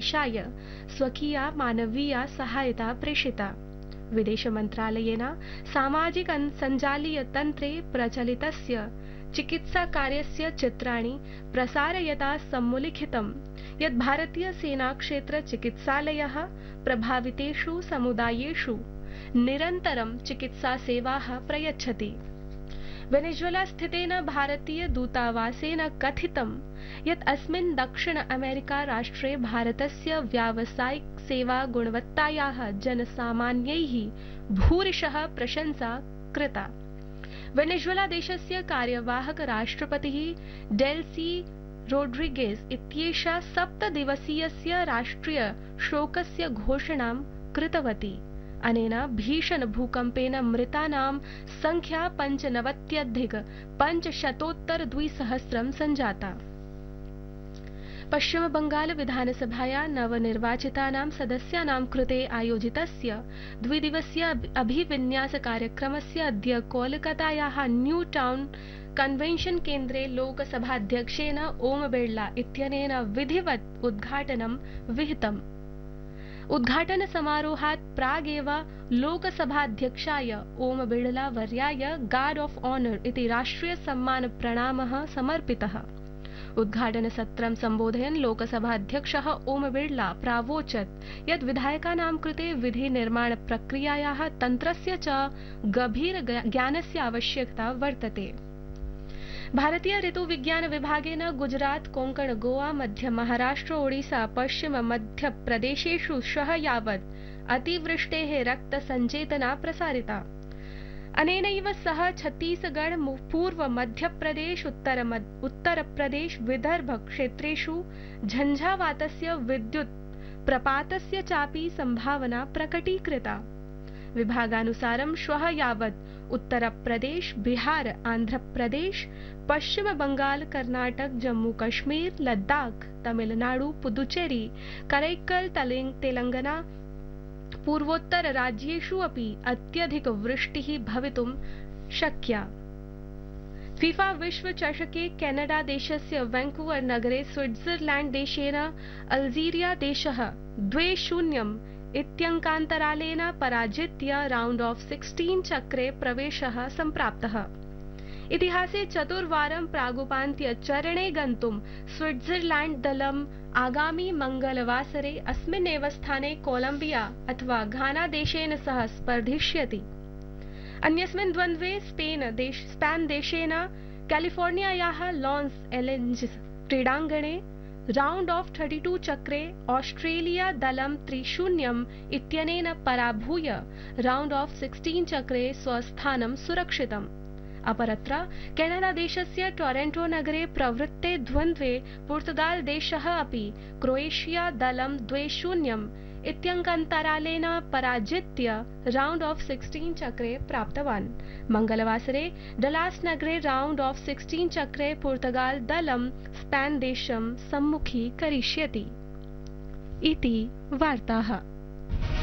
देशाय स्वकीया मानवीया सहायता प्रेषिता। विदेश मन्त्रालयेन सामाजिक सञ्जालीय तन्त्रे प्रचलितस्य चिकित्सा कार्यस्य चित्राणि प्रसारयता सम्मुलिखितं यत् भारतीय सेना क्षेत्र चिकित्सालयः प्रभावितेषु समुदायेषु निरन्तरं चिकित्सा सेवाः प्रयच्छति। वेनेजुएला स्थितेन भारतीय दूतावासेन कथितं यत् अस्मिन् दक्षिण अमेरिका राष्ट्रे भारतस्य व्यावसायिक सेवा गुणवत्तायाः जनसामान्यैः भूरिशः प्रशंसा कृता। वेनेजुएला देशस्य कार्यवाहक राष्ट्रपतिः डेल्सी रोड्रिगेज इत्येषा 7 दिवसीयस्य राष्ट्रिय शोकस्य घोषणां कृतवती। अनेन भीषण भूकम्पेन मृतानां संख्या 95,500 संजाता। पश्चिम बंगाल विधानसभाया नवनिर्वाचितानां सदस्यानां कृते आयोजितस्य द्विदिवसीय अभिविन्यास कार्यक्रमस्य अद्य कोलकातायाः न्यू टाउन कन्वेन्शन केन्द्रे लोकसभाध्यक्षेण ओम बिड़ला इत्यनेन विधिवत् उद्घाटनं विहितम्। उद्घाटन समारोहात् प्रागेव लोकसभाध्यक्षाय Om Birla वर्याय guard of honour इति राष्ट्रिय सम्मान प्रणामः समर्पितः। उद्घाटन सत्रं सम्बोधयन् लोकसभाध्यक्षः ओम बिड़ला प्रावोचत् यत् विधायकानां कृते विधि निर्माण प्रक्रियायाः तन्त्रस्य च गभीर ज्ञानस्य आवश्यकता वर्तते। भारतीय ऋतु विज्ञान विभागेन गुजरात कोंकण गोवा मध्य महाराष्ट्र ओडिशा पश्चिम मध्य प्रदेशेषु श्वः यावत् अतिवृष्टेः रक्त संचेतना प्रसारिता। अनेनैव सह छत्तीसगढ़ पूर्व मध्य प्रदेश उत्तर प्रदेश विदर्भ क्षेत्रेषु झंझावातस्य विद्युत् प्रपातस्य चापि संभावना प्रकटीकृता। विभागानुसारं श्वः यावत् उत्तर प्रदेश बिहार आंध्र प्रदेश पश्चिम बंगाल कर्नाटक जम्मू कश्मीर लद्दाख तमिलनाडु पुदुचेरी करैक्कल तेलंगाना पूर्वोत्तर राज्येषु अपि अत्यधिक वृष्टिः भवितुं शक्या। फीफा विश्व चषके कैनाडा देशस्य वैंकूवर नगरे स्विट्जरलैंड देशेन अल्जीरिया देशः 2-0 इत्यङ्कान्तरालेन पराजित्य राउंड ऑफ 16 चक्रे प्रवेशः सम्प्राप्तः। इतिहासे चतुर्वारं प्रागुपान्त्य चरणे गन्तुं स्विट्जरलैंड दलम् आगामी मंगलवासरे अस्मिन्नेव स्थाने कोलंबिया अथवा घाना देशेन सह स्पर्धिष्यति। अन्यस्मिन् द्वन्द्वे स्पेन देशेन कैलिफोर्नियायाः लॉस एंजेलिस क्रीडाङ्गणे राउंड ऑफ 32 चक्रे ऑस्ट्रेलिया दलं 3-0 इत्यनेन पराभूय राउंड ऑफ 16 चक्रे स्वस्थानं सुरक्षितम्। अपरत्र कैनाडा देशस्य टोरंटो नगरे प्रवृत्ते द्वन्द्वे पुर्तगाल देशः अपि क्रोएशिया दलं 2-0 इत्यङ्कान्तरालेन पराजित्य राउंड ऑफ 16 चक्रे प्राप्तवान्। मंगलवासरे डलास नगरे राउंड ऑफ 16 चक्रे पुर्तगाल दलं स्पेन देशं सम्मुखीकरिष्यति। इति वार्ताः।